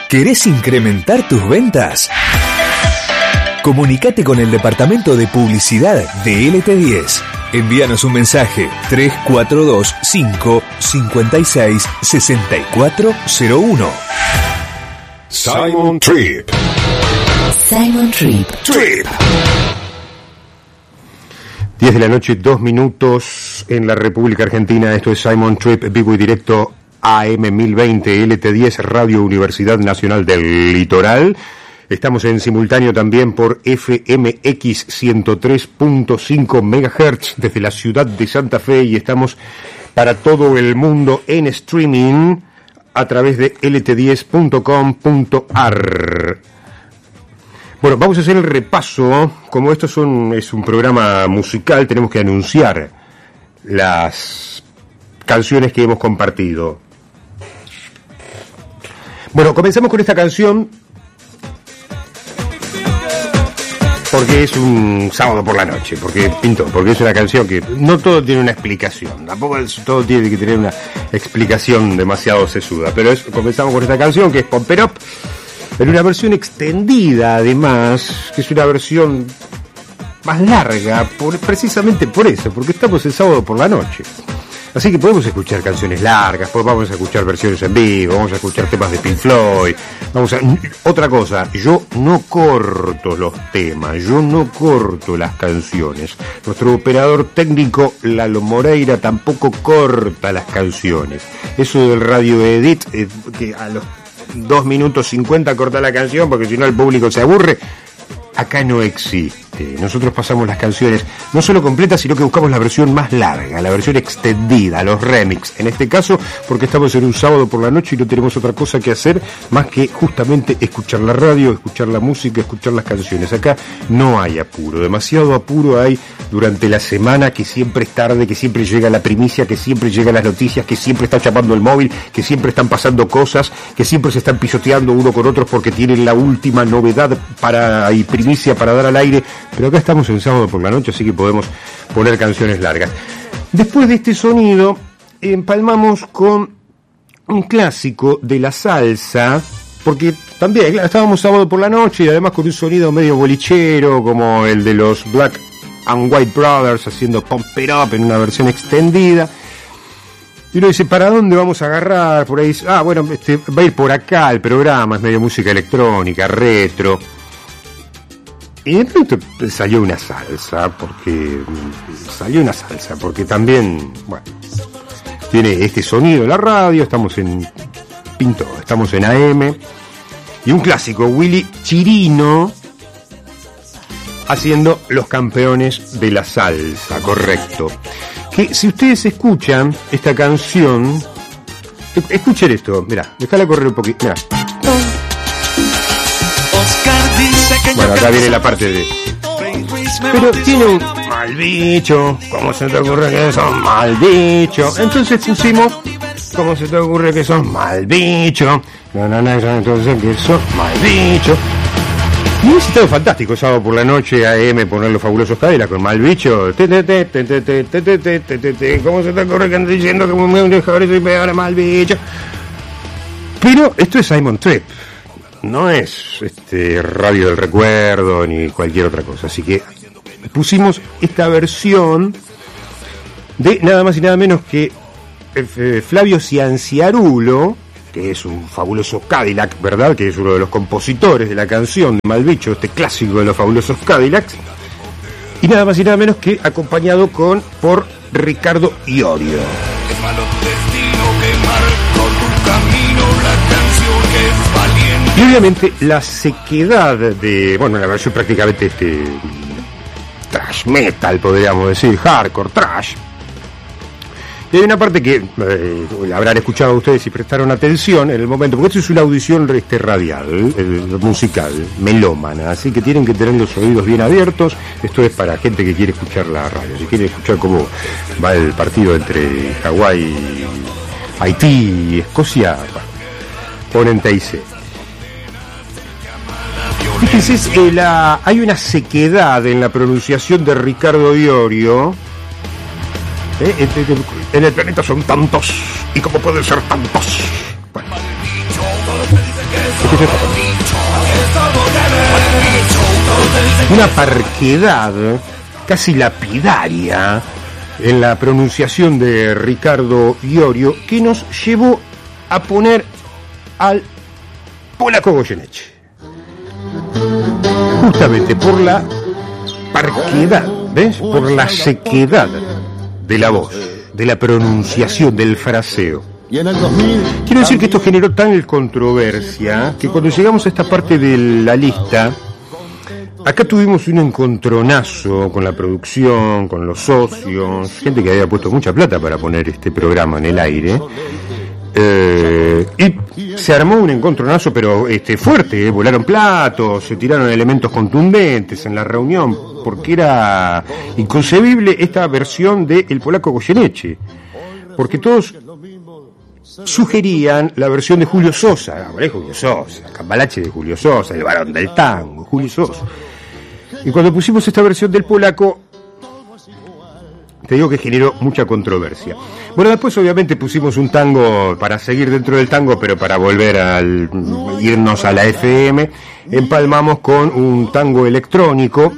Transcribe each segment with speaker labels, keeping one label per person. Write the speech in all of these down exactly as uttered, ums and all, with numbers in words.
Speaker 1: ¿Querés incrementar tus ventas? Comunicate con el departamento de publicidad de L T diez. Envíanos un mensaje tres cuatro dos cinco cinco seis seis cuatro cero uno.
Speaker 2: Simon Trip.
Speaker 3: Simon Trip.
Speaker 2: Trip.
Speaker 4: diez de la noche, dos minutos en la República Argentina. Esto es Simon Trip, vivo y directo, A M mil veinte, L T diez, Radio Universidad Nacional del Litoral. Estamos en simultáneo también por F M X ciento tres punto cinco megahertz desde la ciudad de Santa Fe, y estamos para todo el mundo en streaming a través de L T diez punto com punto a r. Bueno, vamos a hacer el repaso. Como esto son, es un programa musical, tenemos que anunciar las canciones que hemos compartido. Bueno, comenzamos con esta canción porque es un sábado por la noche, porque pintó, porque es una canción que no todo tiene una explicación, tampoco es, todo tiene que tener una explicación demasiado sesuda, pero es, comenzamos con esta canción que es Pump It Up, en una versión extendida además, que es una versión más larga, por, precisamente por eso, porque estamos el sábado por la noche. Así que podemos escuchar canciones largas, pues vamos a escuchar versiones en vivo, vamos a escuchar temas de Pink Floyd, vamos a... Otra cosa, yo no corto los temas, yo no corto las canciones. Nuestro operador técnico, Lalo Moreira, tampoco corta las canciones. Eso del radio edit, eh, que a los dos minutos cincuenta corta la canción, porque si no el público se aburre, acá no existe. Nosotros pasamos las canciones no solo completas, sino que buscamos la versión más larga, la versión extendida, los remix. En este caso, porque estamos en un sábado por la noche y no tenemos otra cosa que hacer más que justamente escuchar la radio, escuchar la música, escuchar las canciones. Acá no hay apuro, demasiado apuro hay durante la semana, que siempre es tarde, que siempre llega la primicia, que siempre llegan las noticias, que siempre está chapando el móvil, que siempre están pasando cosas, que siempre se están pisoteando uno con otros porque tienen la última novedad para y primicia para dar al aire. Pero acá estamos en sábado por la noche, así que podemos poner canciones largas. Después de este sonido, empalmamos con un clásico de la salsa, porque también claro, estábamos sábado por la noche y además con un sonido medio bolichero, como el de los Black and White Brothers haciendo Pump It Up en una versión extendida. Y uno dice, ¿para dónde vamos a agarrar? Por ahí, ah, bueno, este, va a ir por acá el programa, es medio música electrónica, retro. Y de pronto salió una salsa, porque salió una salsa, porque también, bueno, tiene este sonido la radio, estamos en Pinto, estamos en A M, y un clásico, Willy Chirino, haciendo Los Campeones de la Salsa, correcto. Que si ustedes escuchan esta canción, escuchen esto, mirá, déjala correr un poquito, mirá. Bueno, acá viene la parte de... Pero tiene un mal bicho, ¿cómo se te ocurre que son mal bicho? Entonces pusimos, ¿cómo se te ocurre que son mal bicho? No, no, no, entonces que son mal bicho. Y hubiese estado fantástico sábado por la noche A M poner Los Fabulosos Cadillacs con mal bicho. ¿Cómo se te ocurre que andas diciendo que me dejar y pegar a mal bicho? Pero esto es Simon Trip. No es este Radio del Recuerdo ni cualquier otra cosa, así que pusimos esta versión de nada más y nada menos que eh, Flavio Cianciarulo, que es un fabuloso Cadillac, ¿verdad? Que es uno de los compositores de la canción de Malbicho, este clásico de Los Fabulosos Cadillacs, y nada más y nada menos que acompañado con por Ricardo Iorio.
Speaker 2: Es malo tu destino que marcó tu camino, la canción que es valiente.
Speaker 4: Y obviamente la sequedad de, bueno, la versión prácticamente este trash metal, podríamos decir, hardcore, trash. Y hay una parte que eh, habrán escuchado ustedes si prestaron atención en el momento, porque esto es una audición este, radial, eh, musical, melómana, así que tienen que tener los oídos bien abiertos. Esto es para gente que quiere escuchar la radio, si quiere escuchar cómo va el partido entre Hawái, Haití y Escocia, ponen T I C. Fíjense, eh, la, hay una sequedad en la pronunciación de Ricardo Iorio. Eh, eh, eh, en el planeta son tantos, ¿y cómo pueden ser tantos? Bueno. Escucha esta parte. Una parquedad casi lapidaria en la pronunciación de Ricardo Iorio que nos llevó a poner al polaco Goyeneche. Justamente por la parquedad, ¿ves? Por la sequedad de la voz, de la pronunciación, del fraseo. Quiero decir que esto generó tal controversia que cuando llegamos a esta parte de la lista, acá tuvimos un encontronazo con la producción, con los socios, gente que había puesto mucha plata para poner este programa en el aire. Eh, y se armó un encontronazo, pero este fuerte, ¿eh? Volaron platos, se tiraron elementos contundentes en la reunión, porque era inconcebible esta versión de El Polaco Goyeneche, porque todos sugerían la versión de Julio Sosa, ah, Julio Sosa, Cambalache de Julio Sosa, el varón del tango, Julio Sosa. Y cuando pusimos esta versión del Polaco, te digo que generó mucha controversia. Bueno, después obviamente pusimos un tango para seguir dentro del tango, pero para volver a irnos a la F M, empalmamos con un tango electrónico,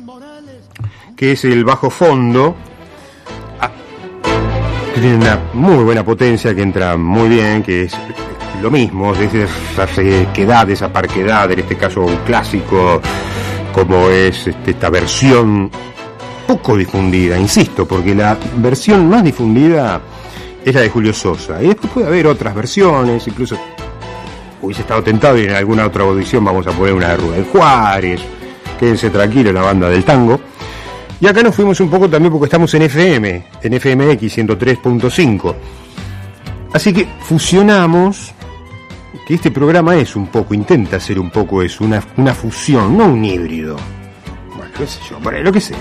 Speaker 4: que es el Bajo Fondo. Ah, tiene una muy buena potencia, que entra muy bien, que es lo mismo, es esa sequedad, esa parquedad, en este caso un clásico, como es este, esta versión poco difundida, insisto, porque la versión más difundida es la de Julio Sosa, y después puede haber otras versiones, incluso hubiese estado tentado y en alguna otra audición vamos a poner una de Rubén Juárez. Quédense tranquilos, la banda del tango. Y acá nos fuimos un poco también porque estamos en F M, en F M X ciento tres punto cinco, así que fusionamos, que este programa es un poco, intenta ser un poco eso, una, una fusión, no un híbrido, bueno, qué sé yo, por ahí, lo que sea.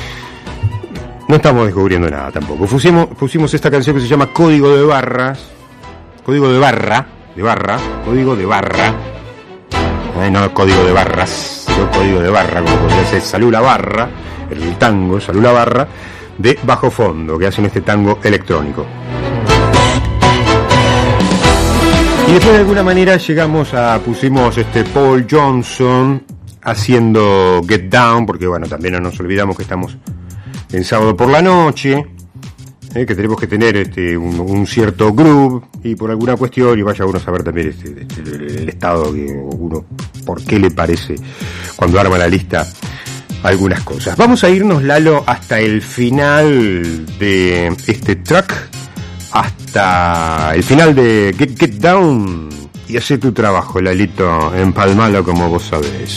Speaker 4: No estamos descubriendo nada tampoco. Pusimos, pusimos esta canción que se llama Código de Barras. Código de Barra. De Barra. Código de Barra. Eh, no Código de Barras. No Código de Barra, como podría ser Salud la Barra. El tango Salud la Barra. De Bajo Fondo, que hacen este tango electrónico. Y después de alguna manera llegamos a... Pusimos este Paul Johnson haciendo Get Down. Porque bueno, también no nos olvidamos que estamos en sábado por la noche, eh, que tenemos que tener este, un, un cierto groove, y por alguna cuestión, y vaya uno a saber también este, este, el estado que uno, por qué le parece cuando arma la lista algunas cosas. Vamos a irnos, Lalo, hasta el final de este track, hasta el final de Get, Get Down, y hace tu trabajo, Lalito, empalmalo como vos sabés.